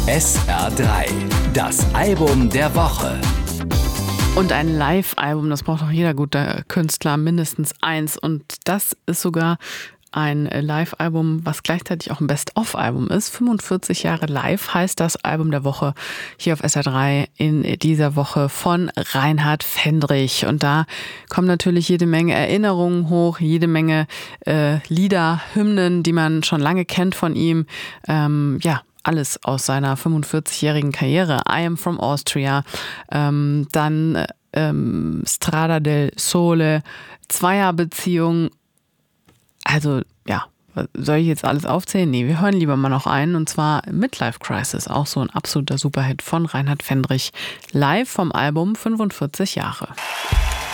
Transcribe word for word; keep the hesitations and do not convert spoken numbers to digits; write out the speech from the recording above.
S R drei, das Album der Woche. Und ein Live-Album, das braucht doch jeder gute Künstler, mindestens eins. Und das ist sogar ein Live-Album, was gleichzeitig auch ein Best-of-Album ist. fünfundvierzig Jahre live heißt das Album der Woche hier auf S R drei in dieser Woche von Reinhard Fendrich. Und da kommen natürlich jede Menge Erinnerungen hoch, jede Menge äh, Lieder, Hymnen, die man schon lange kennt von ihm. Ähm, ja, alles aus seiner fünfundvierzigjährigen Karriere. I Am From Austria, ähm, dann ähm, Strada del Sole, Zweierbeziehung. Also, ja, soll ich jetzt alles aufzählen? Nee, wir hören lieber mal noch einen, und zwar Midlife Crisis, auch so ein absoluter Superhit von Reinhard Fendrich, live vom Album fünfundvierzig Jahre.